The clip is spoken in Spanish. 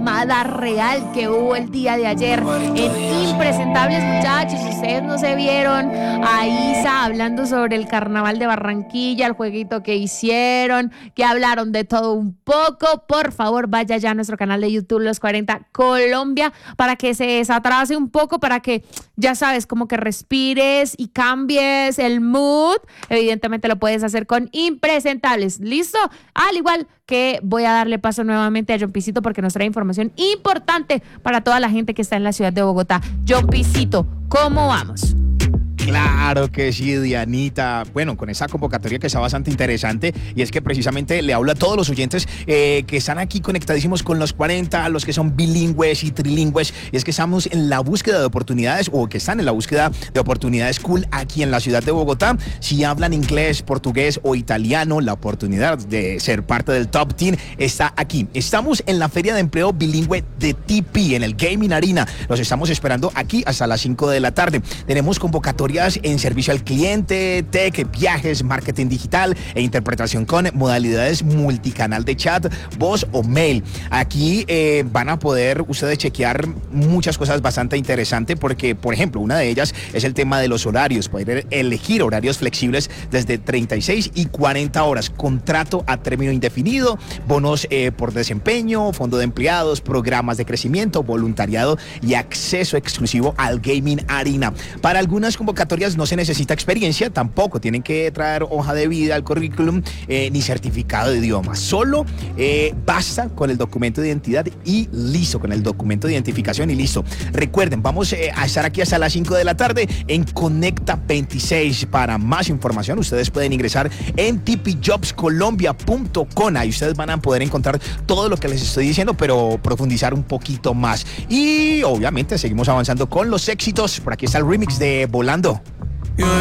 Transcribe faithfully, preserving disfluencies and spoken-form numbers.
quemada real que hubo el día de ayer en Impresentables, muchachos. Ustedes no se vieron a Isa hablando sobre el carnaval de Barranquilla, el jueguito que hicieron, que hablaron de todo un poco. Por favor, vaya ya a nuestro canal de YouTube Los cuarenta Colombia para que se desatrase un poco, para que, ya sabes, como que respires y cambies el mood. Evidentemente lo puedes hacer con Impresentables. ¿Listo? Al igual que voy a darle paso nuevamente a John Pisito porque nos trae información importante para toda la gente que está en la ciudad de Bogotá. John Pisito, ¿cómo vamos? Claro que sí, Dianita. Bueno, con esa convocatoria que está bastante interesante, y es que precisamente le hablo a todos los oyentes eh, que están aquí conectadísimos con los cuarenta, los que son bilingües y trilingües, y es que estamos en la búsqueda de oportunidades, o que están en la búsqueda de oportunidades cool aquí en la ciudad de Bogotá. Si hablan inglés, portugués o italiano, la oportunidad de ser parte del Top diez está aquí. Estamos en la Feria de Empleo Bilingüe de T P, en el Gaming Arena. Los estamos esperando aquí hasta las cinco de la tarde. Tenemos convocatorias en servicio al cliente, tech, viajes, marketing digital e interpretación con modalidades multicanal de chat, voz o mail. Aquí eh, van a poder ustedes chequear muchas cosas bastante interesantes porque, por ejemplo, una de ellas es el tema de los horarios. Poder elegir horarios flexibles desde treinta y seis y cuarenta horas, contrato a término indefinido, bonos eh, por desempeño, fondo de empleados, programas de crecimiento, voluntariado y acceso exclusivo al Gaming Arena. Para algunas convocatorias no se necesita experiencia, tampoco tienen que traer hoja de vida al currículum eh, ni certificado de idioma, solo eh, basta con el documento de identidad y listo, con el documento de identificación y listo. Recuerden, vamos eh, a estar aquí hasta las cinco de la tarde en Conecta veintiséis. Para más información ustedes pueden ingresar en t p jobs colombia punto com, ahí ustedes van a poder encontrar todo lo que les estoy diciendo, pero profundizar un poquito más. Y obviamente seguimos avanzando con los éxitos. Por aquí está el remix de Volando.